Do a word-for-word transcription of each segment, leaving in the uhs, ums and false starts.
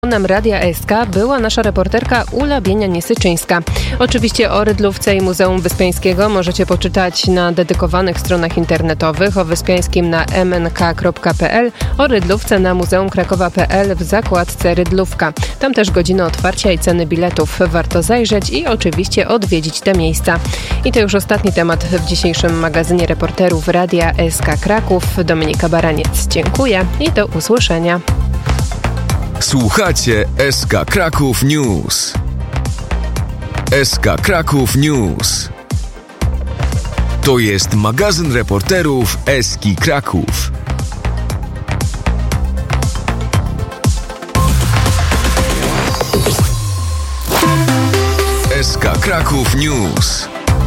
Nam Radia S K była nasza reporterka Ula Bienia-Niesyczyńska. Oczywiście o Rydlówce i Muzeum Wyspiańskiego możecie poczytać na dedykowanych stronach internetowych, o Wyspiańskim na m n k kropka p l, o Rydlówce na muzeum krakowa kropka p l w zakładce Rydlówka. Tam też godziny otwarcia i ceny biletów. Warto zajrzeć i oczywiście odwiedzić te miejsca. I to już ostatni temat w dzisiejszym magazynie reporterów Radia S K Kraków. Dominika Baraniec, dziękuję i do usłyszenia. Słuchacie S K Kraków News. S K Kraków News. To jest magazyn reporterów S K Kraków. S K Kraków News.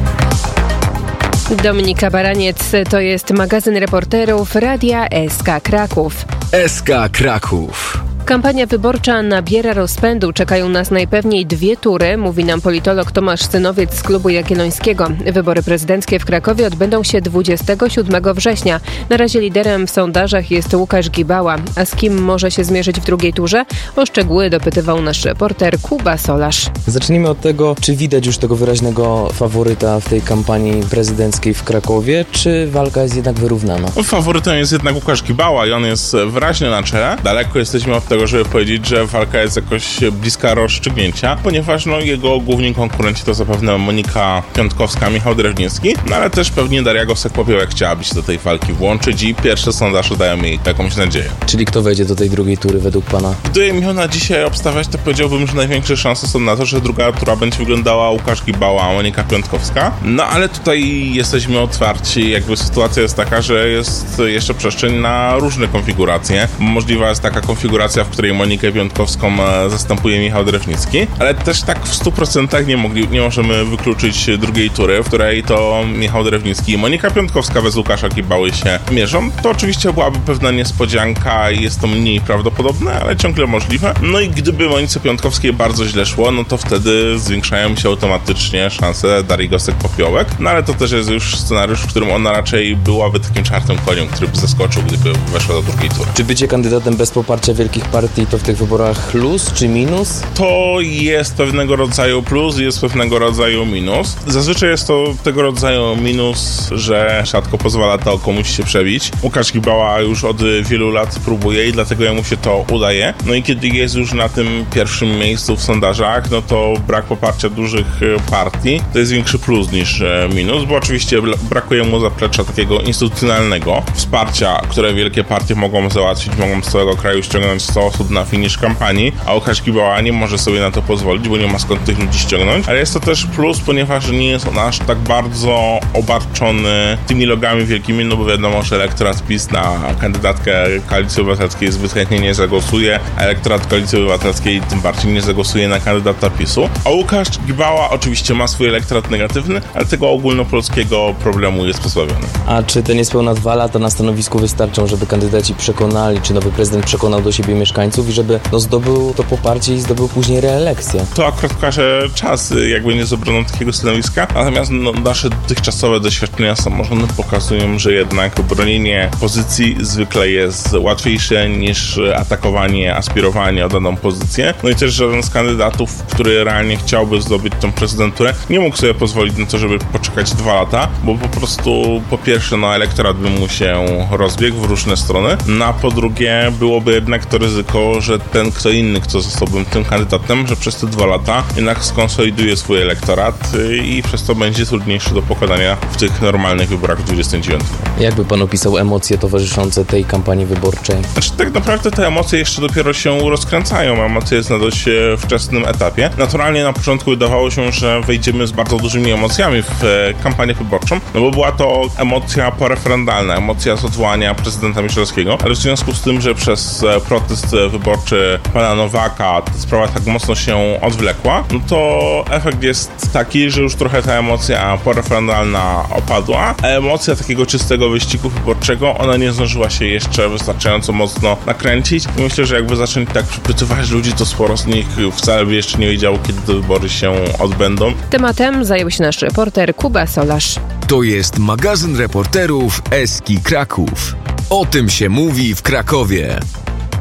Dominika Baraniec, to jest magazyn reporterów Radia S K Kraków. S K Kraków. Kampania wyborcza nabiera rozpędu. Czekają nas najpewniej dwie tury, mówi nam politolog Tomasz Synowiec z Klubu Jagiellońskiego. Wybory prezydenckie w Krakowie odbędą się dwudziestego siódmego września. Na razie liderem w sondażach jest Łukasz Gibała. A z kim może się zmierzyć w drugiej turze? O szczegóły dopytywał nasz reporter Kuba Solarz. Zacznijmy od tego, czy widać już tego wyraźnego faworyta w tej kampanii prezydenckiej w Krakowie, czy walka jest jednak wyrównana? Faworytem jest jednak Łukasz Gibała i on jest wyraźnie na czele. Daleko jesteśmy od tego, żeby powiedzieć, że walka jest jakoś bliska rozstrzygnięcia, ponieważ no, jego główni konkurenci to zapewne Monika Piątkowska, Michał Drewniecki, no ale też pewnie Daria Gosek-Popiołek chciałaby się do tej walki włączyć i pierwsze sondaże dają jej jakąś nadzieję. Czyli kto wejdzie do tej drugiej tury według pana? Gdybym miał na dzisiaj obstawiać, to powiedziałbym, że największe szanse są na to, że druga tura będzie wyglądała Łukasz Gibała, a Monika Piątkowska. No ale tutaj jesteśmy otwarci, jakby sytuacja jest taka, że jest jeszcze przestrzeń na różne konfiguracje. Możliwa jest taka konfiguracja, w której Monikę Piątkowską zastępuje Michał Drewnicki, ale też tak w stu procentach nie, mogli, nie możemy wykluczyć drugiej tury, w której to Michał Drewnicki i Monika Piątkowska bez Łukasza Gibały się mierzą. To oczywiście byłaby pewna niespodzianka i jest to mniej prawdopodobne, ale ciągle możliwe. No i gdyby Monice Piątkowskiej bardzo źle szło, no to wtedy zwiększają się automatycznie szanse Darii Gosek-Popiołek, no ale to też jest już scenariusz, w którym ona raczej byłaby takim czarnym koniem, który by zaskoczył, gdyby weszła do drugiej tury. Czy bycie kandydatem bez poparcia wielkich partii to w tych wyborach plus czy minus? To jest pewnego rodzaju plus, jest pewnego rodzaju minus. Zazwyczaj jest to tego rodzaju minus, że rzadko pozwala to komuś się przebić. Łukasz Gibała już od wielu lat próbuje i dlatego jemu się to udaje. No i kiedy jest już na tym pierwszym miejscu w sondażach, no to brak poparcia dużych partii to jest większy plus niż minus, bo oczywiście brakuje mu zaplecza takiego instytucjonalnego wsparcia, które wielkie partie mogą załatwić, mogą z całego kraju ściągnąć sto osób na finisz kampanii, a Łukasz Gibała nie może sobie na to pozwolić, bo nie ma skąd tych ludzi ściągnąć, ale jest to też plus, ponieważ nie jest on aż tak bardzo obarczony tymi logami wielkimi, no bo wiadomo, że elektorat PiS na kandydatkę Koalicji Obywatelskiej zbyt chętnie nie zagłosuje, a elektorat Koalicji Obywatelskiej tym bardziej nie zagłosuje na kandydata PiSu. A Łukasz Gibała oczywiście ma swój elektorat negatywny, ale tego ogólnopolskiego problemu jest pozbawiony. A czy te niespełna dwa lata na stanowisku wystarczą, żeby kandydaci przekonali, czy nowy prezydent przekonał do siebie mieszkańców i żeby no, zdobył to poparcie i zdobył później reelekcję? To akurat pokaże czas, jakby nie z obroną takiego stanowiska, natomiast no, nasze dotychczasowe doświadczenia samorządu pokazują, że jednak bronienie pozycji zwykle jest łatwiejsze niż atakowanie, aspirowanie o daną pozycję. No i też żaden z kandydatów, który realnie chciałby zdobyć tą prezydenturę, nie mógł sobie pozwolić na to, żeby poczekać dwa lata, bo po prostu po pierwsze no elektorat by mu się rozbiegł w różne strony, no a po drugie byłoby jednak to ryzyko, że ten kto inny, kto zostałby tym kandydatem, że przez te dwa lata jednak skonsoliduje swój elektorat i przez to będzie trudniejszy do pokonania w tych normalnych wyborach w dwudziestym dziewiątym. Jak by pan opisał emocje towarzyszące tej kampanii wyborczej? Znaczy tak naprawdę te emocje jeszcze dopiero się rozkręcają. Emocje jest na dość wczesnym etapie. Naturalnie na początku wydawało się, że wejdziemy z bardzo dużymi emocjami w kampanię wyborczą, no bo była to emocja poreferendalna, emocja z odwołania prezydenta Miszalskiego, ale w związku z tym, że przez protest wyborczy pana Nowaka ta sprawa tak mocno się odwlekła, no to efekt jest taki, że już trochę ta emocja poreferendalna opadła, a emocja takiego czystego wyścigu wyborczego, ona nie zdążyła się jeszcze wystarczająco mocno nakręcić i myślę, że jakby zacząć tak przypytywać ludzi, to sporo z nich wcale by jeszcze nie wiedziało, kiedy te wybory się odbędą. Tematem zajął się nasz reporter Kuba Solarz. To jest magazyn reporterów S K Kraków. O tym się mówi w Krakowie.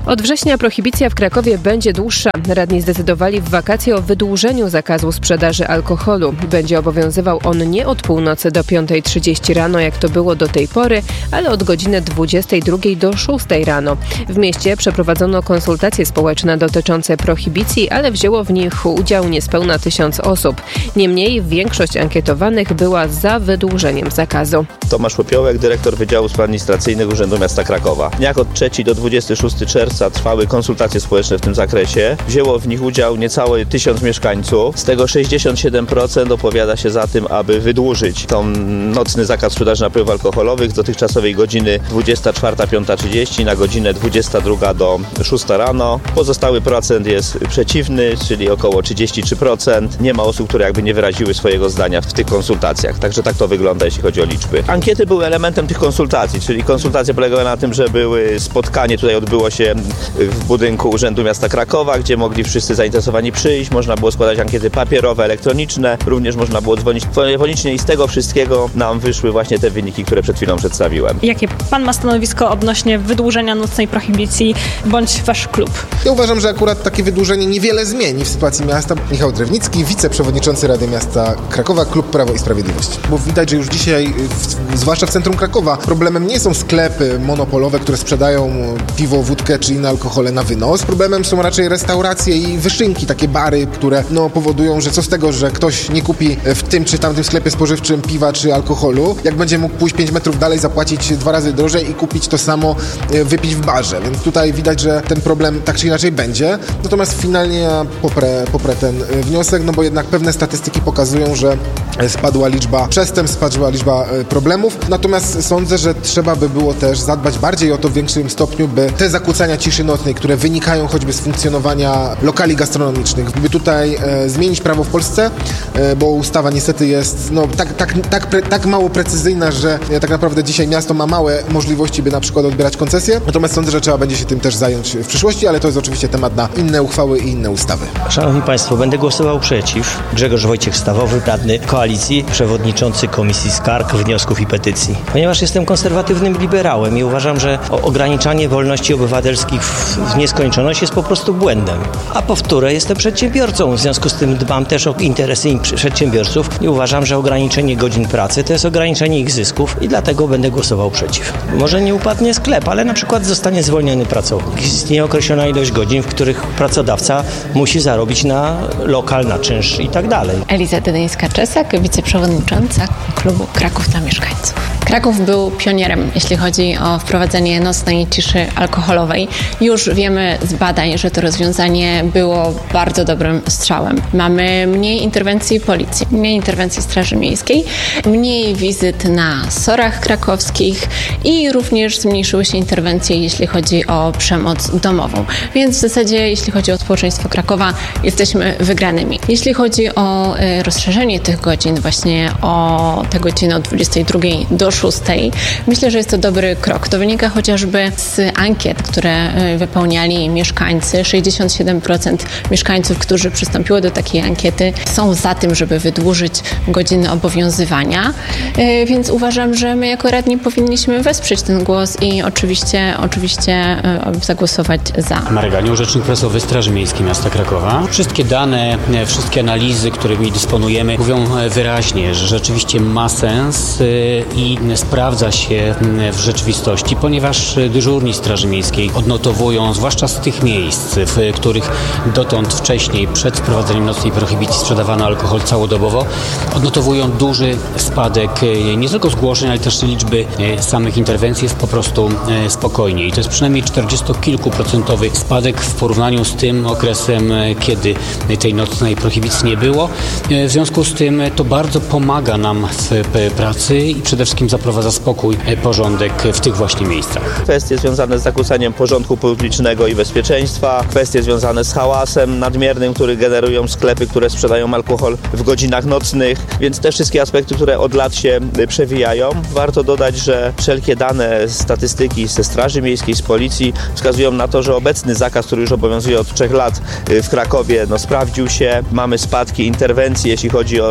Od września prohibicja w Krakowie będzie dłuższa. Radni zdecydowali w wakacje o wydłużeniu zakazu sprzedaży alkoholu. Będzie obowiązywał on nie od północy do piątej trzydzieści rano, jak to było do tej pory, ale od godziny dwudziestej drugiej do szóstej rano. W mieście przeprowadzono konsultacje społeczne dotyczące prohibicji, ale wzięło w nich udział niespełna tysiąc osób. Niemniej większość ankietowanych była za wydłużeniem zakazu. Tomasz Popiołek, dyrektor Wydziału Spraw Administracyjnych Urzędu Miasta Krakowa. Jak od trzeciego do dwudziestego szóstego czerwca trwały konsultacje społeczne w tym zakresie. Wzięło w nich udział niecałe tysiąc mieszkańców. Z tego sześćdziesiąt siedem procent opowiada się za tym, aby wydłużyć tą nocny zakaz sprzedaży napojów alkoholowych z dotychczasowej godziny dwudziesta czwarta do piątej trzydzieści na godzinę dwudziesta druga do szóstej rano. Pozostały procent jest przeciwny, czyli około trzydzieści trzy procent. Nie ma osób, które jakby nie wyraziły swojego zdania w tych konsultacjach. Także tak to wygląda, jeśli chodzi o liczby. Ankiety były elementem tych konsultacji, czyli konsultacje polegały na tym, że były spotkanie, tutaj odbyło się w budynku Urzędu Miasta Krakowa, gdzie mogli wszyscy zainteresowani przyjść. Można było składać ankiety papierowe, elektroniczne. Również można było dzwonić telefonicznie i z tego wszystkiego nam wyszły właśnie te wyniki, które przed chwilą przedstawiłem. Jakie pan ma stanowisko odnośnie wydłużenia nocnej prohibicji bądź wasz klub? Ja uważam, że akurat takie wydłużenie niewiele zmieni w sytuacji miasta. Michał Drewnicki, wiceprzewodniczący Rady Miasta Krakowa, Klub Prawo i Sprawiedliwość. Bo widać, że już dzisiaj, w, zwłaszcza w centrum Krakowa, problemem nie są sklepy monopolowe, które sprzedają piwo, wódkę czy inne alkohole na wynos. Problemem są raczej restauracje i wyszynki, takie bary, które no, powodują, że co z tego, że ktoś nie kupi w tym czy tamtym sklepie spożywczym piwa czy alkoholu, jak będzie mógł pójść pięć metrów dalej, zapłacić dwa razy drożej i kupić to samo, wypić w barze. Więc tutaj widać, że ten problem tak czy inaczej będzie. Natomiast finalnie ja poprę, poprę ten wniosek, no bo jednak pewne statystyki pokazują, że spadła liczba przestępstw, spadła liczba problemów. Natomiast sądzę, że trzeba by było też zadbać bardziej o to w większym stopniu, by te zakłócania ciszy nocnej, które wynikają choćby z funkcjonowania lokali gastronomicznych, by tutaj e, zmienić prawo w Polsce, e, bo ustawa niestety jest no, tak, tak, tak, pre, tak mało precyzyjna, że e, tak naprawdę dzisiaj miasto ma małe możliwości, by na przykład odbierać koncesje. Natomiast sądzę, że trzeba będzie się tym też zająć w przyszłości, ale to jest oczywiście temat na inne uchwały i inne ustawy. Szanowni Państwo, będę głosował przeciw. Grzegorz Wojciech Stawowy, radny Koalicji, przewodniczący Komisji Skarg, Wniosków i Petycji. Ponieważ jestem konserwatywnym liberałem i uważam, że ograniczanie wolności obywatelskich w nieskończoność jest po prostu błędem. A po wtóre, jestem przedsiębiorcą, w związku z tym dbam też o interesy przedsiębiorców i uważam, że ograniczenie godzin pracy to jest ograniczenie ich zysków i dlatego będę głosował przeciw. Może nie upadnie sklep, ale na przykład zostanie zwolniony pracownik. Istnieje określona ilość godzin, w których pracodawca musi zarobić na lokal, na czynsz i tak dalej. Eliza Dydyńska-Czesak, wiceprzewodnicząca klubu Kraków dla mieszkańców. Kraków był pionierem, jeśli chodzi o wprowadzenie nocnej ciszy alkoholowej. Już wiemy z badań, że to rozwiązanie było bardzo dobrym strzałem. Mamy mniej interwencji policji, mniej interwencji Straży Miejskiej, mniej wizyt na sorach krakowskich i również zmniejszyły się interwencje, jeśli chodzi o przemoc domową. Więc w zasadzie, jeśli chodzi o społeczeństwo Krakowa, jesteśmy wygranymi. Jeśli chodzi o rozszerzenie tych godzin, właśnie o te godziny od dwudziestej drugiej do szóstej, myślę, że jest to dobry krok. To wynika chociażby z ankiet, które wypełniali mieszkańcy. sześćdziesiąt siedem procent mieszkańców, którzy przystąpiły do takiej ankiety, są za tym, żeby wydłużyć godziny obowiązywania. Więc uważam, że my jako radni powinniśmy wesprzeć ten głos i oczywiście, oczywiście zagłosować za. Marek Ganiu, rzecznik prasowy Straży Miejskiej Miasta Krakowa. Wszystkie dane, wszystkie analizy, którymi dysponujemy, mówią wyraźnie, że rzeczywiście ma sens i sprawdza się w rzeczywistości, ponieważ dyżurni Straży Miejskiej odnotowują, zwłaszcza z tych miejsc, w których dotąd wcześniej, przed wprowadzeniem nocnej prohibicji sprzedawano alkohol całodobowo, odnotowują duży spadek nie tylko zgłoszeń, ale też liczby samych interwencji jest po prostu spokojniej. To jest przynajmniej czterdziestokilkuprocentowy spadek w porównaniu z tym okresem, kiedy tej nocnej prohibicji nie było. W związku z tym to bardzo pomaga nam w pracy i przede wszystkim zaprowadza spokój, porządek w tych właśnie miejscach. Kwestie związane z zakłócaniem porządku publicznego i bezpieczeństwa, kwestie związane z hałasem nadmiernym, który generują sklepy, które sprzedają alkohol w godzinach nocnych, więc te wszystkie aspekty, które od lat się przewijają. Warto dodać, że wszelkie dane, statystyki ze Straży Miejskiej, z Policji wskazują na to, że obecny zakaz, który już obowiązuje od trzech lat w Krakowie, no, sprawdził się. Mamy spadki interwencji, jeśli chodzi o to nielegalne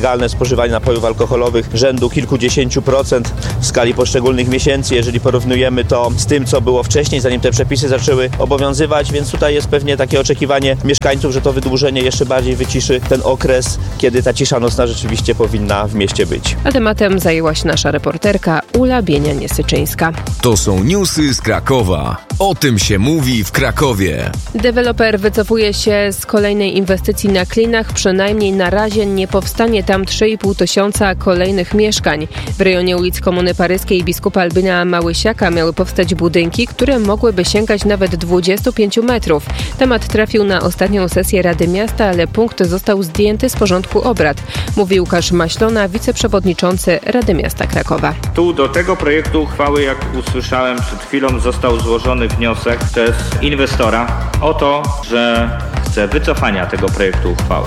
nielegalne spożywanie napojów alkoholowych rzędu kilkudziesięciu procent w skali poszczególnych miesięcy, jeżeli porównujemy to z tym, co było wcześniej, zanim te przepisy zaczęły obowiązywać, więc tutaj jest pewnie takie oczekiwanie mieszkańców, że to wydłużenie jeszcze bardziej wyciszy ten okres, kiedy ta cisza nocna rzeczywiście powinna w mieście być. A tematem zajęła się nasza reporterka Ula Bienia-Niesyczyńska. To są newsy z Krakowa. O tym się mówi w Krakowie. Deweloper wycofuje się z kolejnej inwestycji na Klinach. Przynajmniej na razie nie powstanie tam trzy i pół tysiąca kolejnych mieszkań. W rejonie ulic Komuny Paryskiej i biskupa Albina Małysiaka miały powstać budynki, które mogłyby sięgać nawet dwudziestu pięciu metrów. Temat trafił na ostatnią sesję Rady Miasta, ale punkt został zdjęty z porządku obrad, mówi Łukasz Maślona, wiceprzewodniczący Rady Miasta Krakowa. Tu do tego projektu uchwały, jak usłyszałem przed chwilą, został złożony wniosek przez inwestora o to, że chce wycofania tego projektu uchwały.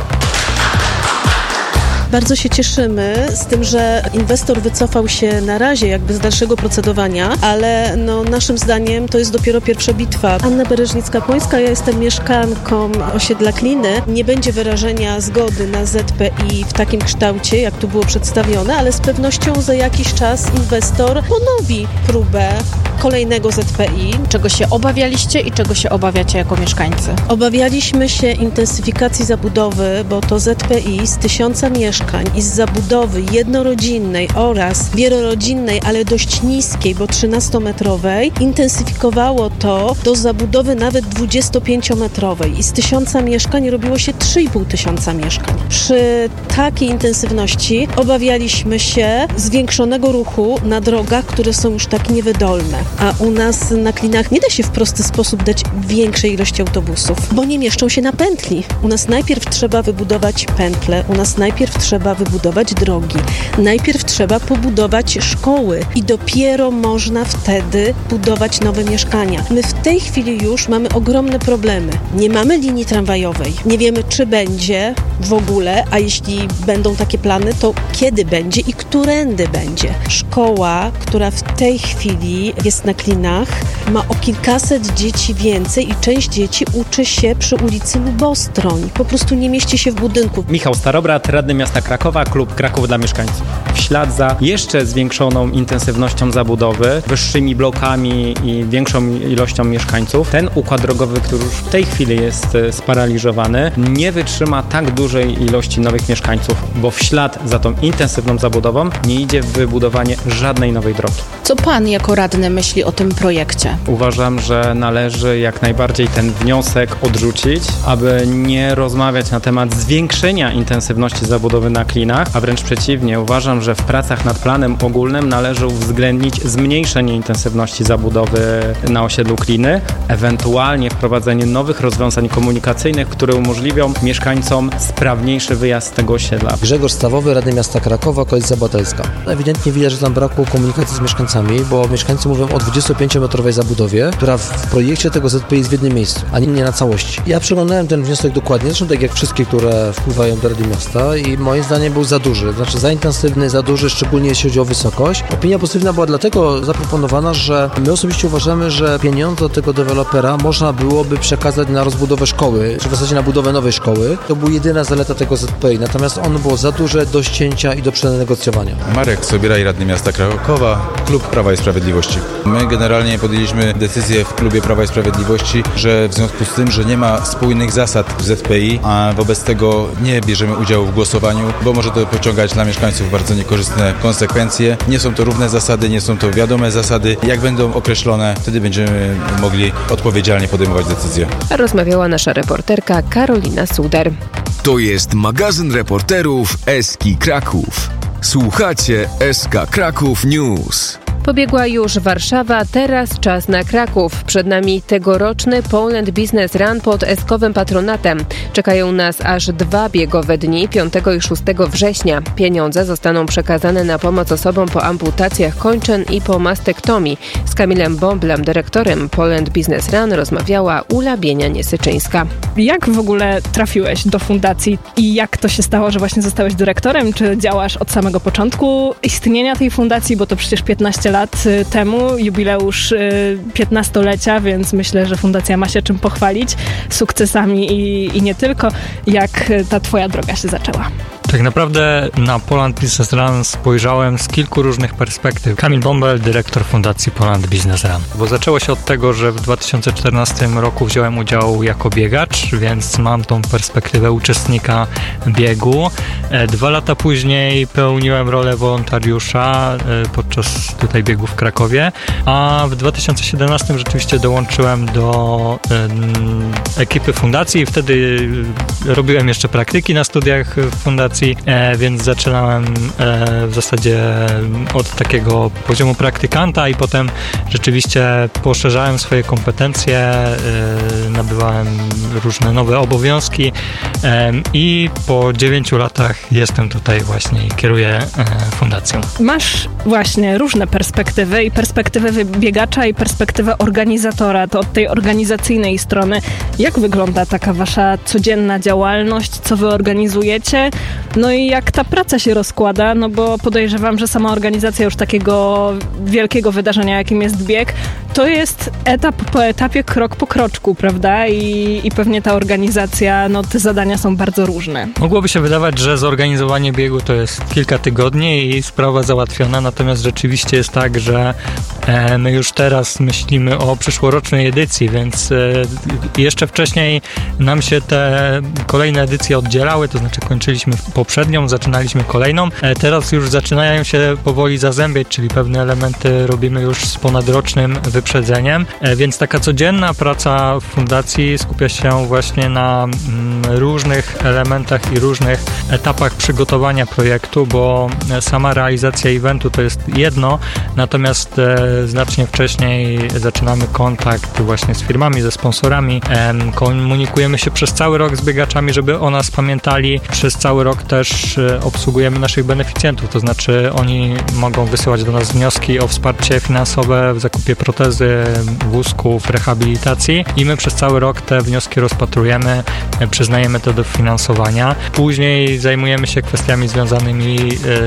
Bardzo się cieszymy z tym, że inwestor wycofał się na razie jakby z dalszego procedowania, ale no, naszym zdaniem to jest dopiero pierwsza bitwa. Anna Bereżnicka-Płońska, ja jestem mieszkanką osiedla Kliny. Nie będzie wyrażenia zgody na Z P I w takim kształcie, jak tu było przedstawione, ale z pewnością za jakiś czas inwestor ponowi próbę kolejnego Z P I. Czego się obawialiście i czego się obawiacie jako mieszkańcy? Obawialiśmy się intensyfikacji zabudowy, bo to Z P I z tysiąca mieszkań i z zabudowy jednorodzinnej oraz wielorodzinnej, ale dość niskiej, bo trzynastometrowej, intensyfikowało to do zabudowy nawet dwudziestopięciometrowej i z tysiąca mieszkań robiło się trzy i pół tysiąca mieszkań. Przy takiej intensywności obawialiśmy się zwiększonego ruchu na drogach, które są już tak niewydolne, a u nas na Klinach nie da się w prosty sposób dać większej ilości autobusów, bo nie mieszczą się na pętli. U nas najpierw trzeba wybudować pętle, u nas najpierw trzeba wybudować drogi, najpierw trzeba pobudować szkoły i dopiero można wtedy budować nowe mieszkania. My w tej chwili już mamy ogromne problemy. Nie mamy linii tramwajowej. Nie wiemy, czy będzie w ogóle, a jeśli będą takie plany, to kiedy będzie i którędy będzie. Szkoła, która w tej chwili jest na Klinach, ma o kilkaset dzieci więcej i część dzieci uczy się przy ulicy Lubostroń. Po prostu nie mieści się w budynku. Michał Starobrat, radny miasta Krakowa, klub Kraków dla mieszkańców. W ślad za jeszcze zwiększoną intensywnością zabudowy, wyższymi blokami i większą ilością mieszkańców, ten układ drogowy, który już w tej chwili jest sparaliżowany, nie wytrzyma tak dużej ilości nowych mieszkańców, bo w ślad za tą intensywną zabudową nie idzie wybudowanie żadnej nowej drogi. Co pan jako radny myśli o tym projekcie? Uważam, że należy jak najbardziej ten wniosek odrzucić, aby nie rozmawiać na temat zwiększenia intensywności zabudowy na Klinach, a wręcz przeciwnie, uważam, że w pracach nad planem ogólnym należy uwzględnić zmniejszenie intensywności zabudowy na osiedlu Kliny, ewentualnie wprowadzenie nowych rozwiązań komunikacyjnych, które umożliwią mieszkańcom sprawniejszy wyjazd z tego osiedla. Grzegorz Stawowy, radny miasta Krakowa, Koalicja Obywatelska. Ewidentnie widać, że tam brakło komunikacji z mieszkańcami, bo mieszkańcy mówią o dwudziestopięciometrowej zabudowie, która w projekcie tego Z P I jest w jednym miejscu, a nie na całości. Ja przeglądałem ten wniosek dokładnie, zresztą tak jak wszystkie, które wpływają do Rady Miasta i moim zdaniem był za duży, znaczy za intensywny, za duży, szczególnie jeśli chodzi o wysokość. Opinia pozytywna była dlatego zaproponowana, że my osobiście uważamy, że pieniądze od tego dewelopera można byłoby przekazać na rozbudowę szkoły, czy w zasadzie na budowę nowej szkoły. To była jedyna zaleta tego Z P I, natomiast ono było za duże do ścięcia i do przenegocjowania. Marek Sobieraj, radny miasta Krakowa, klub Prawa i Sprawiedliwości. My generalnie podjęliśmy decyzję w klubie Prawa i Sprawiedliwości, że w związku z tym, że nie ma spójnych zasad w Z P I, a wobec tego nie bierzemy udziału w głosowaniu, bo może to pociągać dla mieszkańców bardzo niekorzystne konsekwencje. Nie są to równe zasady, nie są to wiadome zasady. Jak będą określone, wtedy będziemy mogli odpowiedzialnie podejmować decyzje. Rozmawiała nasza reporterka Karolina Suder. To jest magazyn reporterów Eski Kraków. Słuchacie S K Kraków News. Pobiegła już Warszawa, teraz czas na Kraków. Przed nami tegoroczny Poland Business Run pod eskowym patronatem. Czekają nas aż dwa biegowe dni, piątego i szóstego września. Pieniądze zostaną przekazane na pomoc osobom po amputacjach kończyn i po mastektomii. Z Kamilem Bąblem, dyrektorem Poland Business Run, rozmawiała Ula Bienia-Niesyczyńska. Jak w ogóle trafiłeś do fundacji i jak to się stało, że właśnie zostałeś dyrektorem? Czy działasz od samego początku istnienia tej fundacji, bo to przecież piętnaście lat temu, jubileusz piętnastolecia, więc myślę, że fundacja ma się czym pochwalić, sukcesami i, i nie tylko. Jak ta twoja droga się zaczęła? Tak naprawdę na Poland Business Run spojrzałem z kilku różnych perspektyw. Kamil Bąbel, dyrektor Fundacji Poland Business Run. Bo zaczęło się od tego, że w dwa tysiące czternastym roku wziąłem udział jako biegacz, więc mam tą perspektywę uczestnika biegu. Dwa lata później pełniłem rolę wolontariusza podczas tutaj biegu w Krakowie, a w dwa tysiące siedemnastym rzeczywiście dołączyłem do ekipy fundacji i wtedy robiłem jeszcze praktyki na studiach w fundacji, więc zaczynałem w zasadzie od takiego poziomu praktykanta i potem rzeczywiście poszerzałem swoje kompetencje, nabywałem różne nowe obowiązki i po dziewięciu latach jestem tutaj właśnie i kieruję fundacją. Masz właśnie różne perspektywy i perspektywę biegacza i perspektywę organizatora, to od tej organizacyjnej strony. Jak wygląda taka wasza codzienna działalność, co wy organizujecie? No i jak ta praca się rozkłada, no bo podejrzewam, że sama organizacja już takiego wielkiego wydarzenia, jakim jest bieg, to jest etap po etapie, krok po kroczku, prawda? I, i pewnie ta organizacja, no te zadania są bardzo różne. Mogłoby się wydawać, że zorganizowanie biegu to jest kilka tygodni i sprawa załatwiona, natomiast rzeczywiście jest tak, że e, my już teraz myślimy o przyszłorocznej edycji, więc e, jeszcze wcześniej nam się te kolejne edycje oddzielały, to znaczy kończyliśmy poprzednią, zaczynaliśmy kolejną, e, teraz już zaczynają się powoli zazębiać, czyli pewne elementy robimy już z ponadrocznym wyprzedzeniem, e, więc taka codzienna praca w fundacji skupia się właśnie na mm, różnych elementach i różnych etapach przygotowania projektu, bo sama realizacja eventu to jest jedno, natomiast e, znacznie wcześniej zaczynamy kontakt właśnie z firmami, ze sponsorami, e, komunikujemy się przez cały rok z biegaczami, żeby o nas pamiętali. Przez cały rok też e, obsługujemy naszych beneficjentów, to znaczy oni mogą wysyłać do nas wnioski o wsparcie finansowe w zakupie protezy, wózków, rehabilitacji i my przez cały rok te wnioski rozpatrujemy, e, przyznajemy to do finansowania. Później zajmujemy się kwestiami związanymi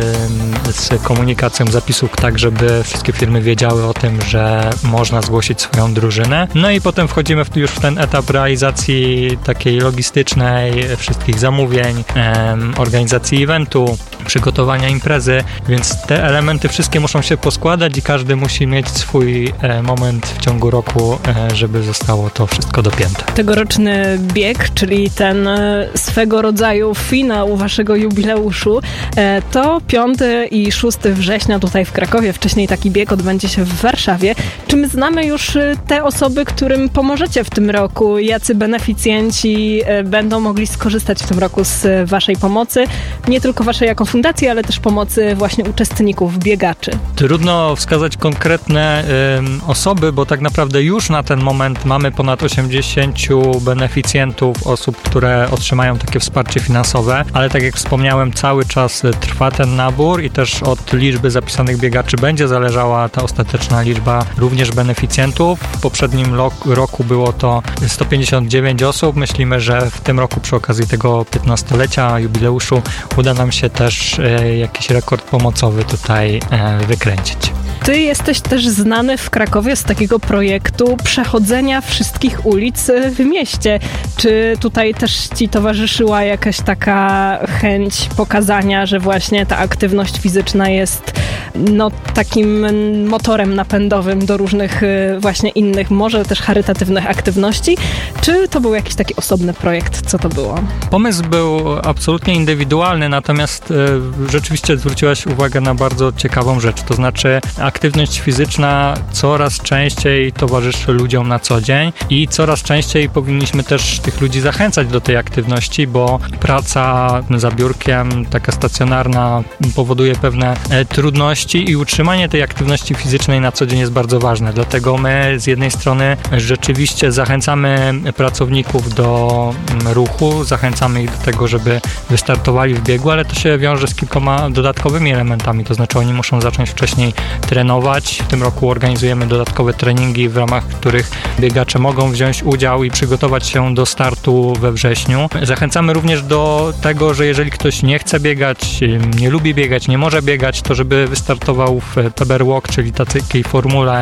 e, z komunikacją zapisów, tak żeby wszystkie firmy wiedziały o tym, że można zgłosić swoją drużynę. No i potem wchodzimy w, już w ten etap realizacji takiej logistycznej, wszystkich zamówień, em, organizacji eventu, przygotowania imprezy, więc te elementy wszystkie muszą się poskładać i każdy musi mieć swój e, moment w ciągu roku, e, żeby zostało to wszystko dopięte. Tegoroczny bieg, czyli ten e, swego rodzaju finał waszego jubileuszu, e, to piąty i szósty września tutaj w Krakowie. Wcześniej taki bieg odbędzie się w Warszawie. Czy my znamy już te osoby, którym pomożecie w tym roku? Jacy beneficjenci będą mogli skorzystać w tym roku z waszej pomocy? Nie tylko waszej jako fundacji, ale też pomocy właśnie uczestników, biegaczy. Trudno wskazać konkretne y, osoby, bo tak naprawdę już na ten moment mamy ponad osiemdziesięciu beneficjentów, osób, które otrzymają takie wsparcie finansowe, ale tak jak wspomniałem, cały czas trwa ten nabór i też od liczby zapisanych biegaczy będzie zależała ta ostateczna liczba również beneficjentów. W poprzednim roku było to sto pięćdziesiąt dziewięć osób. Myślimy, że w tym roku przy okazji tego piętnastolecia jubileuszu uda nam się też e, jakiś rekord pomocowy tutaj e, wykręcić. Ty jesteś też znany w Krakowie z takiego projektu przechodzenia wszystkich ulic w mieście. Czy tutaj też ci towarzyszyła jakaś taka chęć pokazania, że właśnie ta aktywność fizyczna jest no, takim motorem napędowym do różnych właśnie innych, może też charytatywnych aktywności? Czy to był jakiś taki osobny projekt? Co to było? Pomysł był absolutnie indywidualny, natomiast y, rzeczywiście zwróciłaś uwagę na bardzo ciekawą rzecz, to znaczy aktywność fizyczna coraz częściej towarzyszy ludziom na co dzień i coraz częściej powinniśmy też tych ludzi zachęcać do tej aktywności, bo praca za biurkiem, taka stacjonarna, powoduje pewne e, trudności i utrzymanie tej aktywności fizycznej na co dzień jest bardzo ważne. Dlatego my z jednej strony rzeczywiście zachęcamy pracowników do ruchu, zachęcamy ich do tego, żeby wystartowali w biegu, ale to się wiąże z kilkoma dodatkowymi elementami, to znaczy oni muszą zacząć wcześniej trenować. W tym roku organizujemy dodatkowe treningi, w ramach których biegacze mogą wziąć udział i przygotować się do startu we wrześniu. Zachęcamy również do tego, że jeżeli ktoś nie chce biegać, nie lubi biegać, nie może biegać, to żeby wystartował w Pebble Walk, czyli takiej formule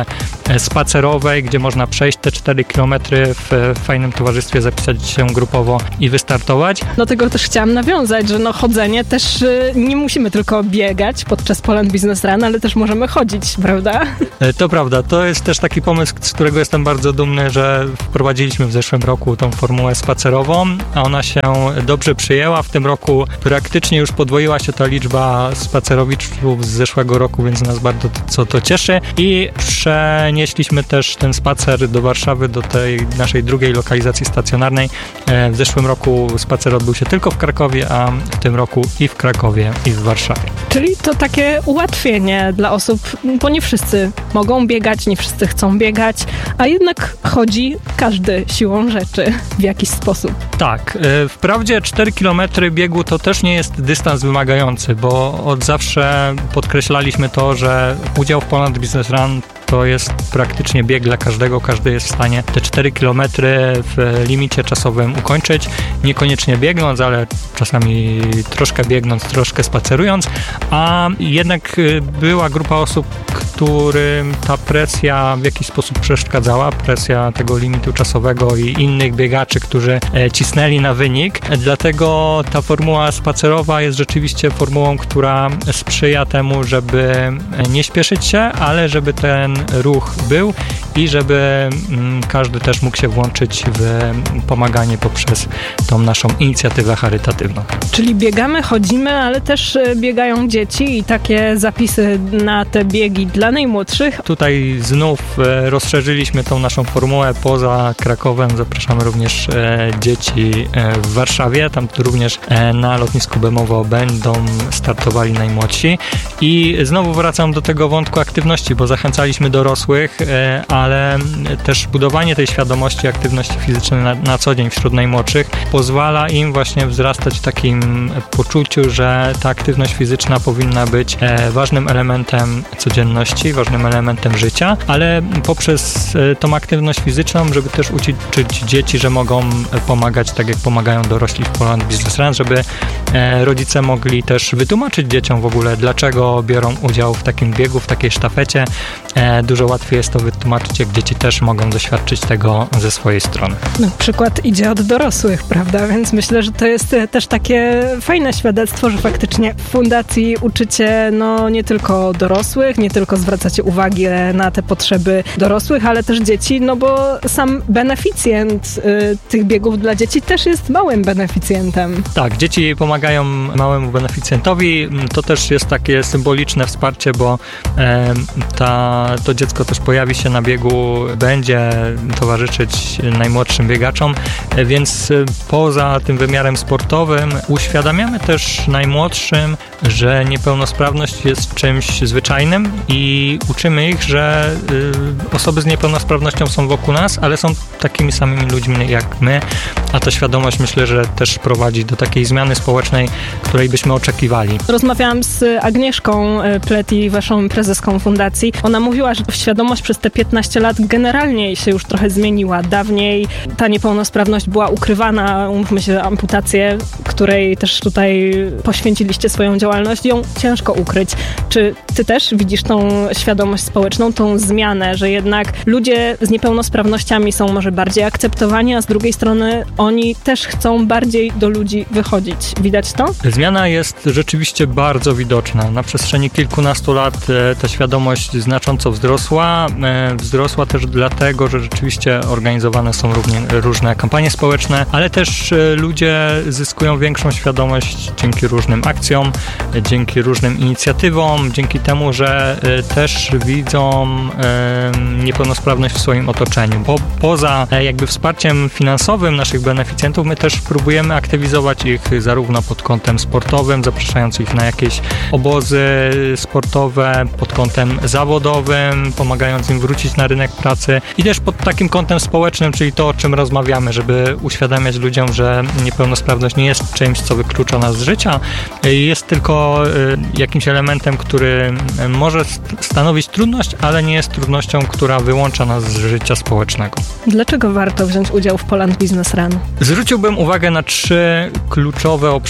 spacerowej, gdzie można przejść te cztery kilometry w fajnym towarzystwie, zapisać się grupowo i wystartować. Do tego też chciałam nawiązać, że no chodzenie też y, nie musimy tylko biegać podczas Poland Business Run, ale też możemy chodzić, prawda? To prawda, to jest też taki pomysł, z którego jestem bardzo dumny, że wprowadziliśmy w zeszłym roku tą formułę spacerową, a ona się dobrze przyjęła. W tym roku praktycznie już podwoiła się ta liczba spacerowiczów z zeszłego roku, więc nas bardzo to, co to cieszy. I przenieśliśmy też ten spacer do Warszawy, do tej naszej drugiej lokalizacji stacjonarnej. W zeszłym roku spacer odbył się tylko w Krakowie, a w tym roku i w Krakowie, i w Warszawie. Czyli to takie ułatwienie dla osób, bo nie wszyscy mogą biegać, nie wszyscy chcą biegać, a jednak chodzi każdy siłą rzeczy w jakiś sposób. Tak, wprawdzie cztery kilometry biegu to też nie jest dystans wymagający, bo od zawsze podkreślaliśmy to, że udział w Poland Business Run to jest praktycznie bieg dla każdego. Każdy jest w stanie te cztery kilometry w limicie czasowym ukończyć. Niekoniecznie biegnąc, ale czasami troszkę biegnąc, troszkę spacerując. A jednak była grupa osób, którym ta presja w jakiś sposób przeszkadzała. Presja tego limitu czasowego i innych biegaczy, którzy cisnęli na wynik. Dlatego ta formuła spacerowa jest rzeczywiście formułą, która sprzyja temu, żeby nie śpieszyć się, ale żeby ten ruch był i żeby mm, każdy też mógł się włączyć w pomaganie poprzez tą naszą inicjatywę charytatywną. Czyli biegamy, chodzimy, ale też biegają dzieci i takie zapisy na te biegi dla najmłodszych. Tutaj znów e, rozszerzyliśmy tą naszą formułę poza Krakowem. Zapraszamy również e, dzieci e, w Warszawie. Tam również e, na lotnisku Bemowo będą startowali najmłodsi. I znowu wracam do tego wątku aktywności, bo zachęcaliśmy dorosłych, e, ale też budowanie tej świadomości aktywności fizycznej na, na co dzień wśród najmłodszych pozwala im właśnie wzrastać w takim poczuciu, że ta aktywność fizyczna powinna być e, ważnym elementem codzienności, ważnym elementem życia, ale poprzez e, tą aktywność fizyczną, żeby też uczyć dzieci, że mogą pomagać tak jak pomagają dorośli w Poland Business Run, żeby e, rodzice mogli też wytłumaczyć dzieciom w ogóle, dlaczego biorą udział w takim biegu, w takiej sztafecie. E, dużo łatwiej jest to wytłumaczyć, jak dzieci też mogą doświadczyć tego ze swojej strony. No, przykład idzie od dorosłych, prawda? Więc myślę, że to jest też takie fajne świadectwo, że faktycznie w fundacji uczycie no, nie tylko dorosłych, nie tylko zwracacie uwagę na te potrzeby dorosłych, ale też dzieci, no bo sam beneficjent y, tych biegów dla dzieci też jest małym beneficjentem. Tak, dzieci pomagają małemu beneficjentowi. To też jest takie symboliczne wsparcie, bo e, ta, to dziecko też pojawi się na biegu, będzie towarzyszyć najmłodszym biegaczom, więc poza tym wymiarem sportowym uświadamiamy też najmłodszym, że niepełnosprawność jest czymś zwyczajnym i uczymy ich, że y, osoby z niepełnosprawnością są wokół nas, ale są takimi samymi ludźmi jak my, a ta świadomość myślę, że też prowadzi do takiej zmiany społecznej, której byśmy oczekiwali. Rozmawiałam z Agnieszką Pleti, waszą prezeską fundacji. Ona mówiła, że świadomość przez te piętnaście lat generalnie się już trochę zmieniła. Dawniej ta niepełnosprawność była ukrywana, umówmy się, amputację, której też tutaj poświęciliście swoją działalność, ją ciężko ukryć. Czy ty też widzisz tą świadomość społeczną, tą zmianę, że jednak ludzie z niepełnosprawnościami są może bardziej akceptowani, a z drugiej strony oni też chcą bardziej do ludzi wychodzić. Widać to? Zmiana jest rzeczywiście bardzo widoczna. Na przestrzeni kilkunastu lat ta świadomość znacząco wzrosła. Wzrosła też dlatego, że rzeczywiście organizowane są równie, różne kampanie społeczne, ale też ludzie zyskują większą świadomość dzięki różnym akcjom, dzięki różnym inicjatywom, dzięki temu, że też widzą niepełnosprawność w swoim otoczeniu. Po, poza jakby wsparciem finansowym naszych beneficjentów, my też próbujemy aktywizować ich zarówno pod kątem sportowym, zapraszając ich na jakieś obozy sportowe, pod kątem zawodowym, pomagając im wrócić na rynek pracy i też pod takim kątem społecznym, czyli to, o czym rozmawiamy, żeby uświadamiać ludziom, że niepełnosprawność nie jest czymś, co wyklucza nas z życia, jest tylko jakimś elementem, który może stanowić trudność, ale nie jest trudnością, która wyłącza nas z życia społecznego. Dlaczego warto wziąć udział w Poland Business Run? Zwróciłbym uwagę na trzy kluczowe obszary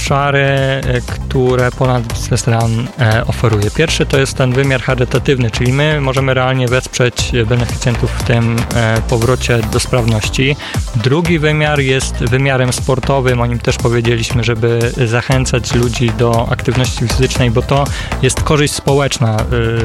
obszary, które Poland Business Run oferuje. Pierwszy to jest ten wymiar charytatywny, czyli my możemy realnie wesprzeć beneficjentów w tym powrocie do sprawności. Drugi wymiar jest wymiarem sportowym, o nim też powiedzieliśmy, żeby zachęcać ludzi do aktywności fizycznej, bo to jest korzyść społeczna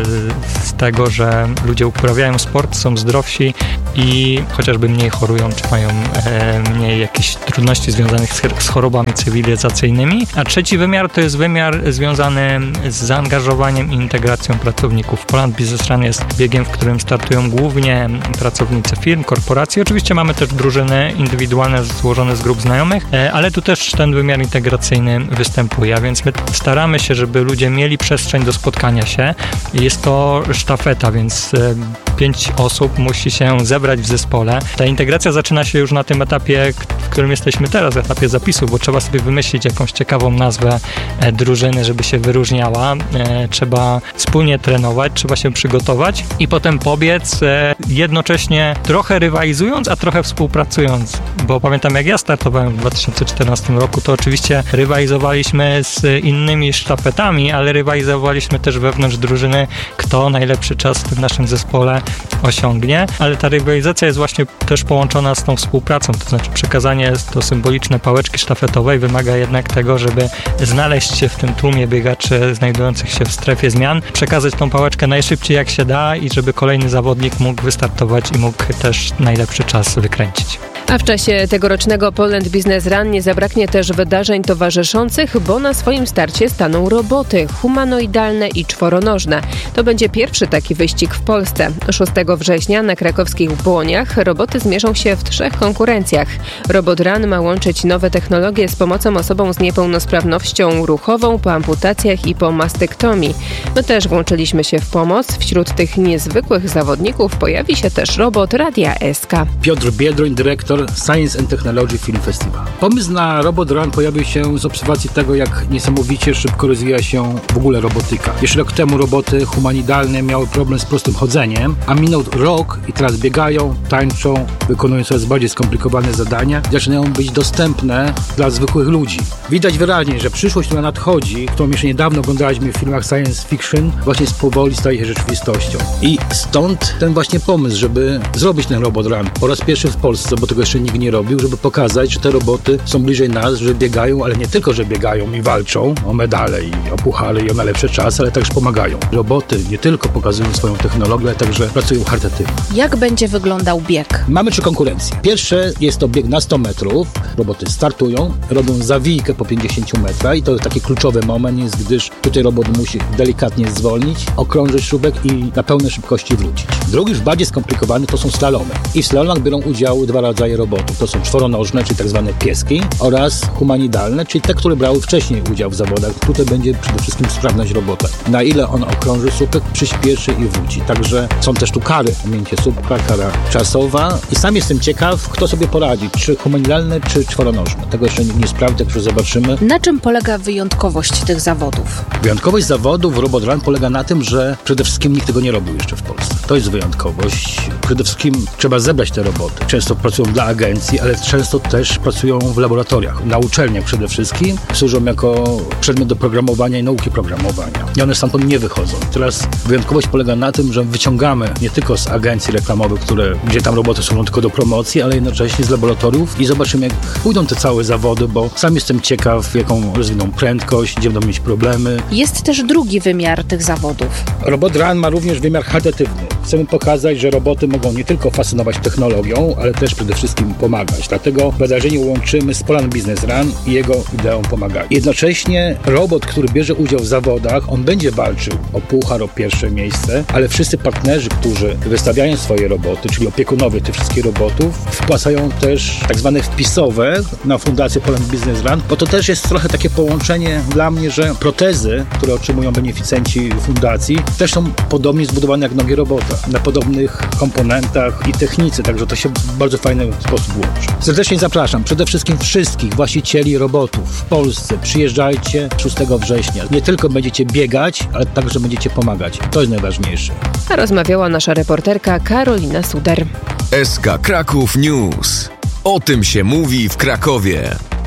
z tego, że ludzie uprawiają sport, są zdrowsi i chociażby mniej chorują, czy mają mniej jakichś trudności związanych z chorobami cywilizacyjnymi. A trzeci wymiar to jest wymiar związany z zaangażowaniem i integracją pracowników. Poland Business Run jest biegiem, w którym startują głównie pracownicy firm, korporacji. Oczywiście mamy też drużyny indywidualne złożone z grup znajomych, ale tu też ten wymiar integracyjny występuje, a więc my staramy się, żeby ludzie mieli przestrzeń do spotkania się. Jest to sztafeta, więc pięć osób musi się zebrać w zespole. Ta integracja zaczyna się już na tym etapie, w którym jesteśmy teraz, w etapie zapisu, bo trzeba sobie wymyślić jakąś ciekawą nazwę drużyny, żeby się wyróżniała. Trzeba wspólnie trenować, trzeba się przygotować i potem pobiec, jednocześnie trochę rywalizując, a trochę współpracując, bo pamiętam, jak ja startowałem w dwa tysiące czternastym roku, to oczywiście rywalizowaliśmy z innymi sztafetami, ale rywalizowaliśmy też wewnątrz drużyny, kto najlepszy czas w tym naszym zespole osiągnie, ale ta rywalizacja jest właśnie też połączona z tą współpracą, to znaczy przekazanie to symboliczne pałeczki sztafetowej wymaga jednak tego, żeby znaleźć się w tym tłumie biegaczy znajdujących się w strefie zmian, przekazać tą pałeczkę najszybciej jak się da i żeby kolejny zawodnik mógł wystartować i mógł też najlepszy czas wykręcić. A w czasie tegorocznego Poland Business Run nie zabraknie też wydarzeń towarzyszących, bo na swoim starcie staną roboty humanoidalne i czworonożne. To będzie pierwszy taki wyścig w Polsce. szóstego września na krakowskich Błoniach roboty zmierzą się w trzech konkurencjach. Robot Run ma łączyć nowe technologie z pomocą osobom z niepełnosprawnością ruchową po amputacjach i po mastektomii. My też włączyliśmy się w pomoc. Wśród tych niezwykłych zawodników pojawi się też robot Radia S K. Piotr Biedroń, dyrektor Science and Technology Film Festival. Pomysł na Robot Run pojawił się z obserwacji tego, jak niesamowicie szybko rozwija się w ogóle robotyka. Jeszcze rok temu roboty humanoidalne miały problem z prostym chodzeniem, a minął rok i teraz biegają, tańczą, wykonują coraz bardziej skomplikowane zadania i zaczynają być dostępne dla zwykłych ludzi. Widać wyraźnie, że przyszłość, która nadchodzi, którą jeszcze niedawno oglądaliśmy w filmach science fiction, właśnie powoli staje się rzeczywistością. I stąd ten właśnie pomysł, żeby zrobić ten Robot Run po raz pierwszy w Polsce, bo tego jeszcze nikt nie robił, żeby pokazać, że te roboty są bliżej nas, że biegają, ale nie tylko, że biegają i walczą o medale i o puchary i o najlepsze czasy, ale także pomagają. Roboty nie tylko pokazują swoją technologię, ale także pracują charytatywnie. Jak będzie wyglądał bieg? Mamy trzy konkurencje. Pierwsze jest to bieg na sto metrów. Roboty startują, robią zawijkę po pięćdziesięciu metrach i to taki kluczowy moment jest, gdyż tutaj robot musi delikatnie zwolnić, okrążyć śrubek i na pełnej szybkości wrócić. Drugi, już bardziej skomplikowany, to są slalomy. I w slalomach biorą udział dwa rodzaje robotów. To są czworonożne, czyli tak zwane pieski, oraz humanoidalne, czyli te, które brały wcześniej udział w zawodach. Tutaj będzie przede wszystkim sprawność robota. Na ile on okrąży słupek, przyspieszy i wróci. Także są też tu kary, ominięcie słupka, kara czasowa. I sam jestem ciekaw, kto sobie poradzi, czy humanoidalne, czy czworonożne. Tego jeszcze nikt nie sprawdzi, tak że zobaczymy. Na czym polega wyjątkowość tych zawodów? Wyjątkowość zawodów Robot Run polega na tym, że przede wszystkim nikt tego nie robił jeszcze w Polsce. To jest wyjątkowość. Przede wszystkim trzeba zebrać te roboty. Często pracują dla agencji, ale często też pracują w laboratoriach, na uczelniach przede wszystkim. Służą jako przedmiot do programowania i nauki programowania. I one stamtąd nie wychodzą. Teraz wyjątkowość polega na tym, że wyciągamy nie tylko z agencji reklamowych, które, gdzie tam roboty są tylko do promocji, ale jednocześnie z laboratoriów i zobaczymy, jak pójdą te całe zawody, bo sam jestem ciekaw, jaką rozwiną prędkość, gdzie będą mieć problemy. Jest też drugi wymiar tych zawodów. Robot Run ma również wymiar charytatywny. Chcemy pokazać, że roboty mogą nie tylko fascynować technologią, ale też przede wszystkim pomagać. Dlatego wydarzenie łączymy z Poland Business Run i jego ideą pomagania. Jednocześnie robot, który bierze udział w zawodach, on będzie walczył o puchar, o pierwsze miejsce, ale wszyscy partnerzy, którzy wystawiają swoje roboty, czyli opiekunowie tych wszystkich robotów, wpłacają też tak zwane wpisowe na fundację Poland Business Run, bo to też jest trochę takie połączenie dla mnie, że protezy, które otrzymują beneficjenci fundacji, też są podobnie zbudowane jak nogi robota, na podobnych komponentach i technice, także to się w bardzo fajny sposób łączy. Serdecznie zapraszam przede wszystkim wszystkich właścicieli robotów w Polsce. Przyjeżdżajcie szóstego września. Nie tylko będziecie biegać, ale także będziecie pomagać. To jest najważniejsze. A rozmawiała nasza reporterka Karolina Suder. S K Kraków News. O tym się mówi w Krakowie.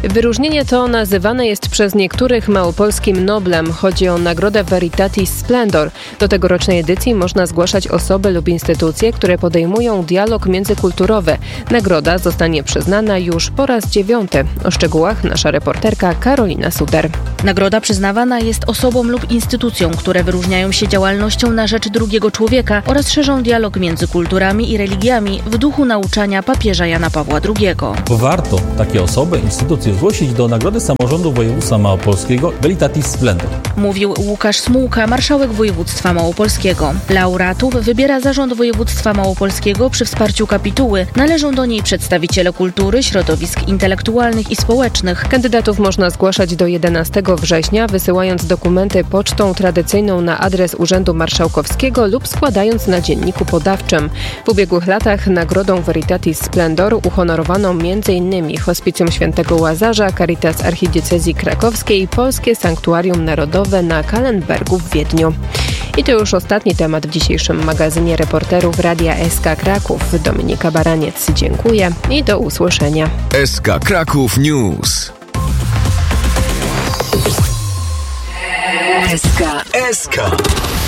Wyróżnienie to nazywane jest przez niektórych małopolskim Noblem. Chodzi o nagrodę Veritatis Splendor. Do tegorocznej edycji można zgłaszać osoby lub instytucje, które podejmują dialog międzykulturowy. Nagroda zostanie przyznana już po raz dziewiąty. O szczegółach nasza reporterka Karolina Suter. Nagroda przyznawana jest osobom lub instytucjom, które wyróżniają się działalnością na rzecz drugiego człowieka oraz szerzą dialog między kulturami i religiami w duchu nauczania papieża Jana Pawła drugiego. Warto takie osoby, instytucje zgłosić do Nagrody Samorządu Województwa Małopolskiego Veritatis Splendor. Mówił Łukasz Smułka, marszałek województwa małopolskiego. Laureatów wybiera Zarząd Województwa Małopolskiego przy wsparciu kapituły. Należą do niej przedstawiciele kultury, środowisk intelektualnych i społecznych. Kandydatów można zgłaszać do jedenastego września, wysyłając dokumenty pocztą tradycyjną na adres Urzędu Marszałkowskiego lub składając na dzienniku podawczym. W ubiegłych latach nagrodą Veritatis Splendor uhonorowano m.in. Hospicjum Świętego Łazarza, Caritas Archidiecezji Krakowskiej i Polskie Sanktuarium Narodowe na Kallenbergu w Wiedniu. I to już ostatni temat w dzisiejszym magazynie reporterów Radia S K Kraków. Dominika Baraniec, dziękuję i do usłyszenia. S K Kraków News. S K. S K.